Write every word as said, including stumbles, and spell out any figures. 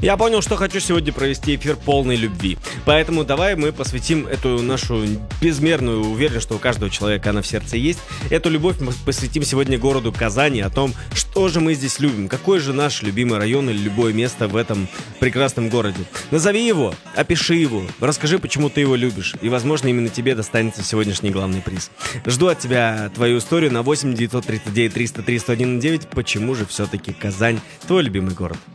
Я понял, что хочу сегодня провести эфир полной любви. Поэтому давай мы посвятим эту нашу безмерную, уверен, что у каждого человека она в сердце есть. Эту любовь мы посвятим сегодня городу Казани, о том, что же мы здесь любим, какой же наш любимый район или любое место в этом прекрасном городе. Назови его, опиши его, расскажи, почему ты его любишь. И, возможно, именно тебе достанется сегодняшний главный приз. Жду от тебя твою историю на восемь девятьсот тридцать девять триста три сто один девять. Почему же все-таки Казань твой любимый город?